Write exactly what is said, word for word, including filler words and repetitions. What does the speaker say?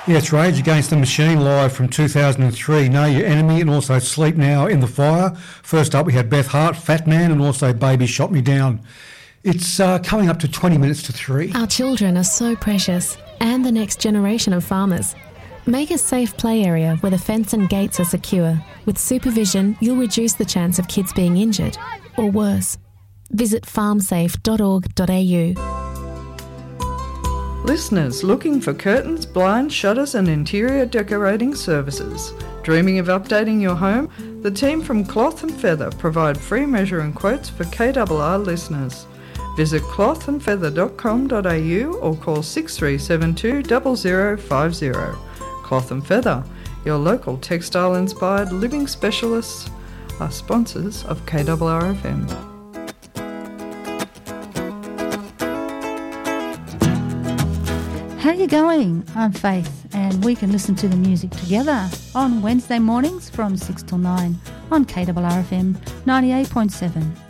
Yeah, it's Rage Against the Machine live from two thousand three. Know Your Enemy and also Sleep Now in the Fire. First up we had Beth Hart, Fat Man, and also Baby Shot Me Down. It's uh, coming up to twenty minutes to three. Our children are so precious, and the next generation of farmers. Make a safe play area where the fence and gates are secure. With supervision, you'll reduce the chance of kids being injured, or worse. Visit farm safe dot org dot a u. Listeners looking for curtains, blinds, shutters and interior decorating services. Dreaming of updating your home? The team from Cloth and Feather provide free measure and quotes for K R R listeners. Visit cloth and feather dot com dot a u or call six three seven two zero zero five zero. Cloth and Feather, your local textile-inspired living specialists, are sponsors of K R R F M. How you going? I'm Faith, and we can listen to the music together on Wednesday mornings from six till nine on K R R F M ninety-eight point seven.